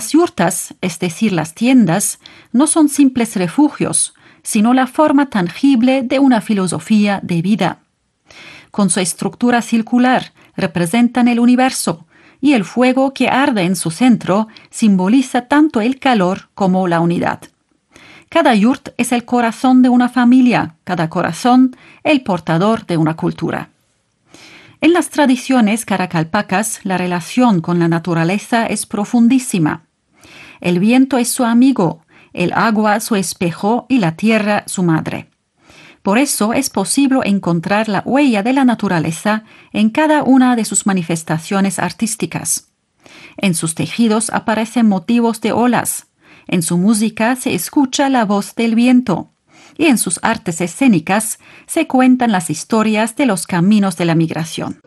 Las yurtas, es decir, las tiendas, no son simples refugios, sino la forma tangible de una filosofía de vida. Con su estructura circular, representan el universo, y el fuego que arde en su centro simboliza tanto el calor como la unidad. Cada yurt es el corazón de una familia, cada corazón el portador de una cultura. En las tradiciones caracalpacas, la relación con la naturaleza es profundísima. El viento es su amigo, el agua su espejo y la tierra su madre. Por eso es posible encontrar la huella de la naturaleza en cada una de sus manifestaciones artísticas. En sus tejidos aparecen motivos de olas, en su música se escucha la voz del viento, y en sus artes escénicas se cuentan las historias de los caminos de la migración.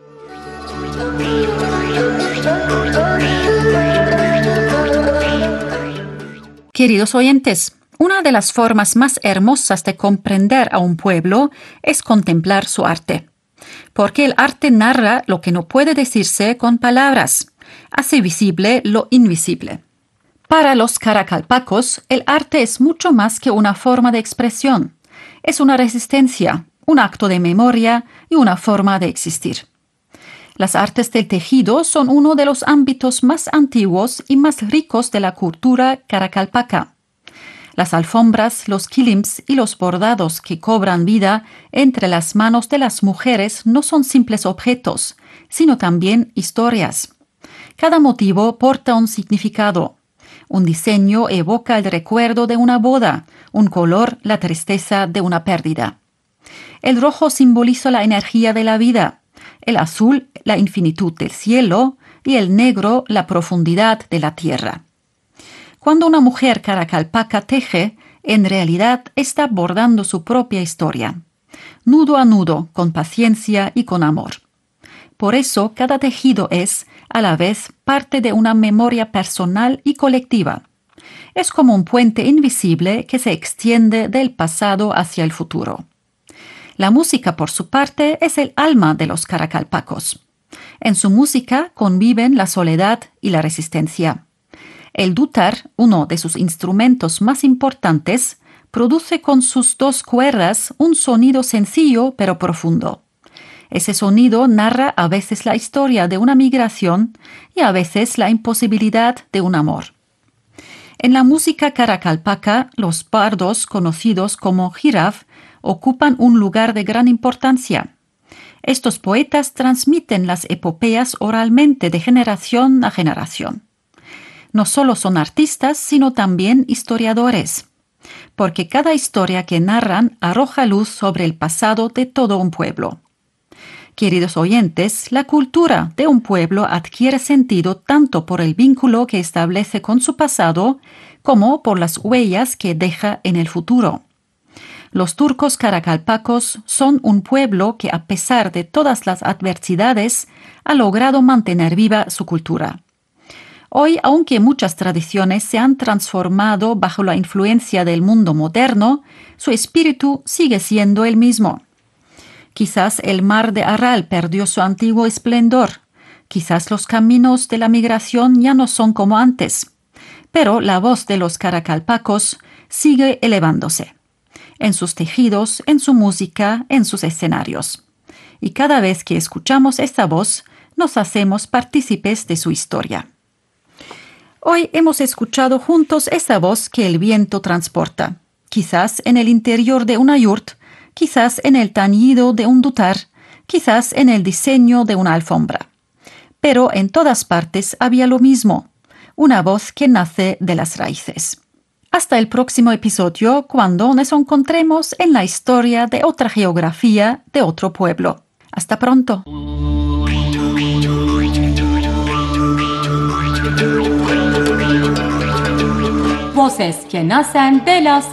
Queridos oyentes, una de las formas más hermosas de comprender a un pueblo es contemplar su arte. Porque el arte narra lo que no puede decirse con palabras, hace visible lo invisible. Para los caracalpacos, el arte es mucho más que una forma de expresión. Es una resistencia, un acto de memoria y una forma de existir. Las artes del tejido son uno de los ámbitos más antiguos y más ricos de la cultura caracalpaca. Las alfombras, los quilims y los bordados que cobran vida entre las manos de las mujeres no son simples objetos, sino también historias. Cada motivo porta un significado. Un diseño evoca el recuerdo de una boda, un color la tristeza de una pérdida. El rojo simboliza la energía de la vida, el azul la infinitud del cielo y el negro la profundidad de la tierra. Cuando una mujer caracalpaca teje, en realidad está bordando su propia historia, nudo a nudo, con paciencia y con amor. Por eso, cada tejido es, a la vez, parte de una memoria personal y colectiva. Es como un puente invisible que se extiende del pasado hacia el futuro. La música, por su parte, es el alma de los caracalpacos. En su música conviven la soledad y la resistencia. El dutar, uno de sus instrumentos más importantes, produce con sus dos cuerdas un sonido sencillo pero profundo. Ese sonido narra a veces la historia de una migración y a veces la imposibilidad de un amor. En la música caracalpaca, los bardos, conocidos como jiraf, ocupan un lugar de gran importancia. Estos poetas transmiten las epopeas oralmente de generación a generación. No solo son artistas, sino también historiadores, porque cada historia que narran arroja luz sobre el pasado de todo un pueblo. Queridos oyentes, la cultura de un pueblo adquiere sentido tanto por el vínculo que establece con su pasado como por las huellas que deja en el futuro. Los turcos caracalpacos son un pueblo que, a pesar de todas las adversidades, ha logrado mantener viva su cultura. Hoy, aunque muchas tradiciones se han transformado bajo la influencia del mundo moderno, su espíritu sigue siendo el mismo. Quizás el mar de Aral perdió su antiguo esplendor. Quizás los caminos de la migración ya no son como antes. Pero la voz de los caracalpacos sigue elevándose. En sus tejidos, en su música, en sus escenarios. Y cada vez que escuchamos esta voz, nos hacemos partícipes de su historia. Hoy hemos escuchado juntos esa voz que el viento transporta, quizás en el interior de una yurt, quizás en el tañido de un dutar, quizás en el diseño de una alfombra. Pero en todas partes había lo mismo, una voz que nace de las raíces. Hasta el próximo episodio, cuando nos encontremos en la historia de otra geografía de otro pueblo. Hasta pronto. Voces que nacen de las